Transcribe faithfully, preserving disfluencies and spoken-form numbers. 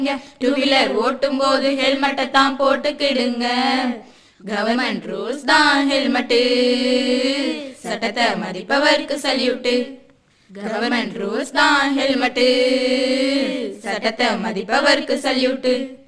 Two wheeler ஓட்டும் போது ஹெல்மெட்டை தான் போட்டுக்கிடுங்க. கவர்மெண்ட் ரூல்ஸ் தான் ஹெல்மெட்டு, சட்டத்தை மதிப்பவருக்கு சல்யூட்டு. கவர்மெண்ட் ரூல்ஸ் தான் ஹெல்மெட்டு, சட்டத்தை மதிப்பவருக்கு சல்யூட்டு.